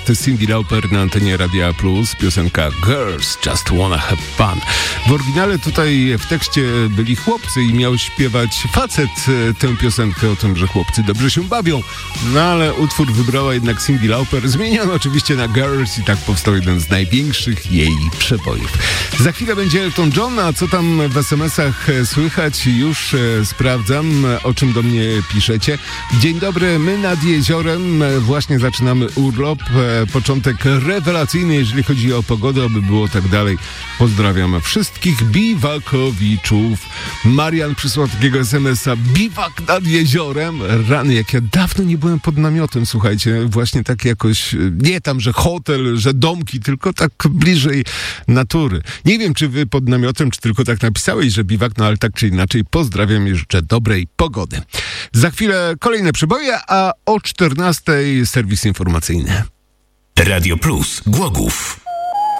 To jest Cyndi Lauper na antenie Radia Plus, piosenka Girls Just Wanna Have Fun. W oryginale tutaj w tekście byli chłopcy i miał śpiewać facet tę piosenkę o tym, że chłopcy dobrze się bawią. No ale utwór wybrała jednak Cyndi Lauper. Zmieniono oczywiście na Girls i tak powstał jeden z największych jej przebojów. Za chwilę będzie Elton John, a co tam w SMS-ach słychać? Już sprawdzam, o czym do mnie piszecie. Dzień dobry, my nad jeziorem właśnie zaczynamy urlop. Początek rewelacyjny, jeżeli chodzi o pogodę, aby było tak dalej. Pozdrawiam wszystkich biwakowiczów. Marian przysłał takiego SMS-a. Biwak nad jeziorem. Rany, jak ja dawno nie byłem pod namiotem, słuchajcie. Właśnie tak jakoś, nie tam, że hotel, że domki, tylko tak bliżej natury. Nie wiem, czy wy pod namiotem, czy tylko tak napisałeś, że biwak, no ale tak czy inaczej pozdrawiam i życzę dobrej pogody. Za chwilę kolejne przyboje, a o 14:00 serwis informacyjny. Radio Plus Głogów.